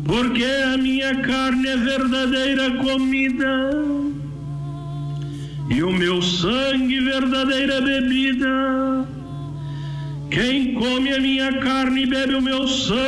porque a minha carne é verdadeira comida e o meu sangue verdadeira bebida. Quem come a minha carne e bebe o meu sangue